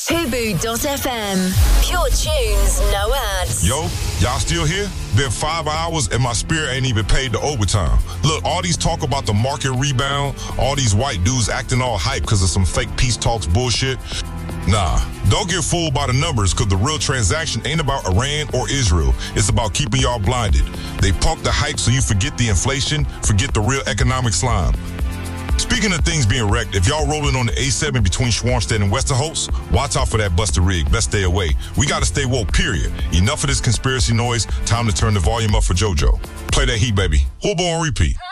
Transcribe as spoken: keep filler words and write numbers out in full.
Tubu dot F M. Pure tunes, no ads. Yo, y'all still here? Been five hours and my spirit ain't even paid the overtime. Look, all these talk about the market rebound, all these white dudes acting all hype because of some fake peace talks bullshit. Nah, don't get fooled by the numbers because the real transaction ain't about Iran or Israel. It's about keeping y'all blinded. They pump the hype so you forget the inflation, forget the real economic slime. Speaking of things being wrecked, if y'all rolling on the A seven between Schwarmstead and Westerholtz, watch out for that busted rig. Best stay away. We gotta stay woke, period. Enough of this conspiracy noise. Time to turn the volume up for JoJo. Play that heat, baby. Hobo on repeat.